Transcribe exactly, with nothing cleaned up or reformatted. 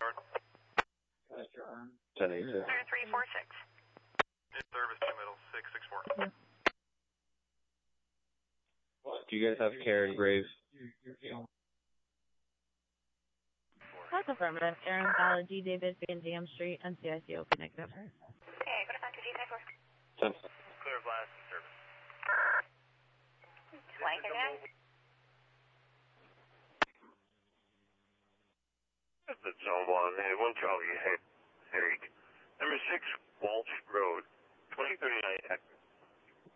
ten eight six. three four six. Service to middle, six six four. Do you guys have Karen Graves? That's affirmative. Aaron Ballard, G. Davis, Van Dam Street, N C I C O, connected. Okay, go to five two G five four. Clear blast and service. Twice again. That's the zone one, hey, one Charlie, hey, Eric. Number six, Walsh Road, twenty thirty-nine active.